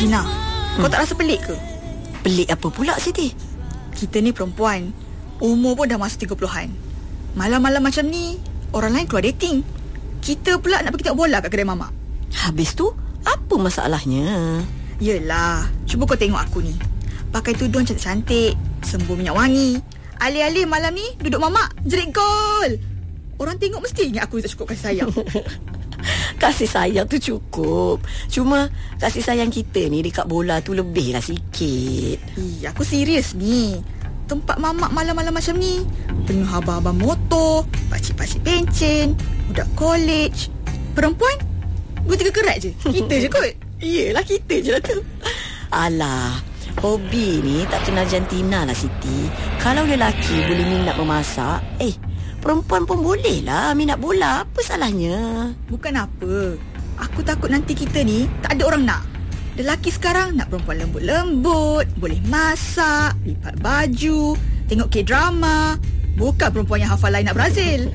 Dina, kau tak rasa pelik ke? Pelik apa pula Siti? Kita ni perempuan, umur pun dah masuk 30-an. Malam-malam macam ni, orang lain keluar dating. Kita pula nak pergi tengok bola kat kedai mamak. Habis tu, apa masalahnya? Yelah, cuba kau tengok aku ni. Pakai tudung cantik-cantik, sembur minyak wangi. Alih-alih malam ni duduk mamak, jerit gol. Orang tengok mesti ingat aku tak cukup kasih sayang. Kasih sayang tu cukup. Cuma kasih sayang kita ni dekat bola tu lebih lah sikit. Aku serius ni. Tempat mamak malam-malam macam ni penuh abang-abang motor, pakcik-pakcik pencen, budak college. Perempuan, 2-3 kerat je. Kita je kot. Yelah, kita je lah tu. Alah, hobi ni tak kenal jantina lah Siti. Kalau lelaki boleh minat memasak, perempuan pun boleh lah minat bola. Apa salahnya? Bukan apa. Aku takut nanti kita ni tak ada orang nak. Lelaki sekarang nak perempuan lembut-lembut, boleh masak, lipat baju, tengok K-drama. Bukan perempuan yang hafal line nak Brazil.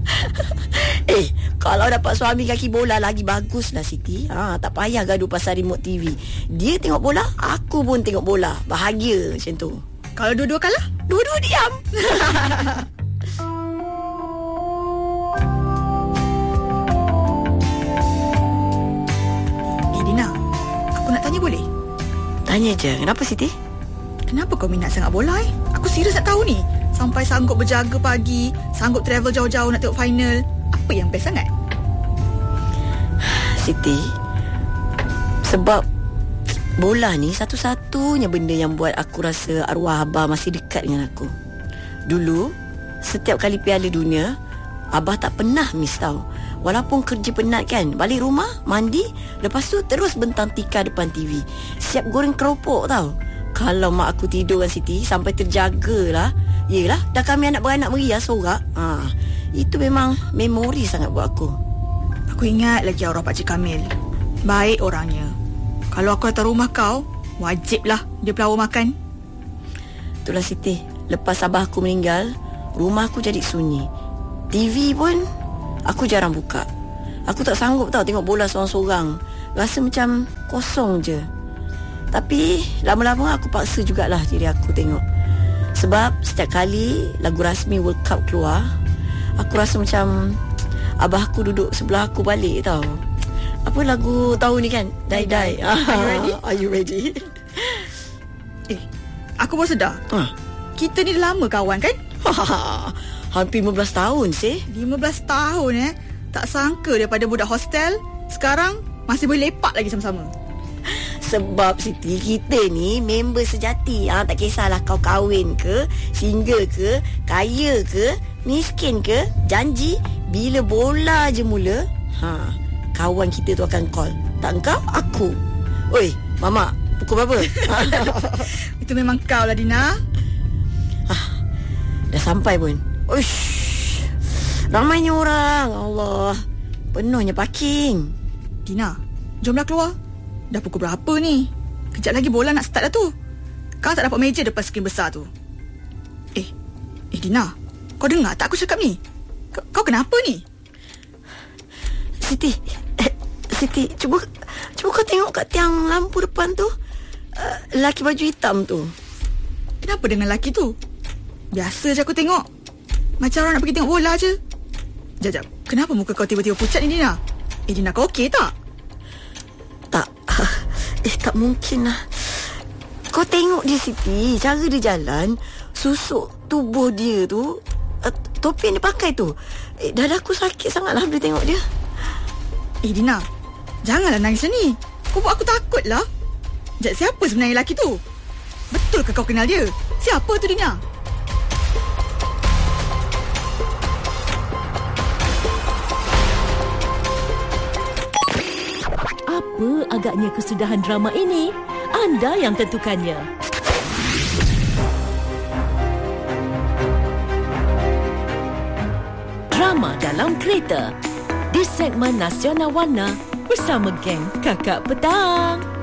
Kalau dapat suami kaki bola lagi bagus lah Siti. Tak payah gaduh pasal remote TV. Dia tengok bola, aku pun tengok bola. Bahagia macam tu. Kalau dua-dua kalah, dua-dua diam. Dina, aku nak tanya boleh? Tanya je. Kenapa Siti? Kenapa kau minat sangat bola Aku serius nak tahu ni. Sampai sanggup berjaga pagi, sanggup travel jauh-jauh nak tengok final. Apa yang best sangat? Siti, sebab bola ni satu-satunya benda yang buat aku rasa arwah Abah masih dekat dengan aku. Dulu, setiap kali Piala Dunia, Abah tak pernah miss tau. Walaupun kerja penat kan, balik rumah, mandi, lepas tu terus bentang tikar depan TV. Siap goreng keropok tau. Kalau mak aku tidur kan Siti, sampai terjagalah. Yelah, dah kami anak beranak meriah sorak. Itu memang memori sangat buat aku. Aku ingat lagi arwah Pakcik Kamil. Baik orangnya. Kalau aku datang rumah kau, wajiblah dia pelawar makan. Itulah Siti, lepas abah aku meninggal, rumah aku jadi sunyi. TV pun aku jarang buka. Aku tak sanggup tau tengok bola seorang-seorang. Rasa macam kosong je. Tapi lama-lama aku paksa jugalah diri aku tengok. Sebab setiap kali lagu rasmi World Cup keluar, aku rasa macam abah aku duduk sebelah aku balik tau. Apa lagu tahun ni kan? Die Die. Are you ready? Aku baru sedar. Kita ni dah lama kawan kan? Hampir 15 tahun sih. 15 tahun Tak sangka daripada budak hostel, sekarang masih boleh lepak lagi sama-sama. Sebab Siti, kita ni member sejati. Tak kisahlah kau kahwin ke, single ke, kaya ke, miskin ke, janji bila bola je mula, kawan kita tu akan call. Tak kau, aku. Oi, Mama, pukul berapa? Itu memang kau lah Dina. Dah sampai pun. Uish, ramainya orang. Allah, penuhnya parking. Dina, jomlah keluar. Dah pukul berapa ni? Kejap lagi bola nak start dah tu. Kau tak dapat meja depan skrin besar tu. Dina, kau dengar tak aku cakap ni? Kau kenapa ni? Siti, cuba kau tengok kat tiang lampu depan tu. Lelaki baju hitam tu. Kenapa dengan lelaki tu? Biasa je aku tengok. Macam orang nak pergi tengok bola je. Jap, kenapa muka kau tiba-tiba pucat ni Dina? Dina, kau okey tak? Tak mungkin lah. Kau tengok dia Siti, cara dia jalan, susuk tubuh dia tu, topi yang dia pakai tu. Dada aku sakit sangat lah bila tengok dia. Dina, janganlah nangis macam ni. Kau buat aku takut lah. Siapa sebenarnya lelaki tu? Betul ke kau kenal dia? Siapa tu Dina? Apa agaknya kesudahan drama ini? Anda yang tentukannya. Drama dalam kereta di segmen Nasional Warna bersama geng Kakak Petang.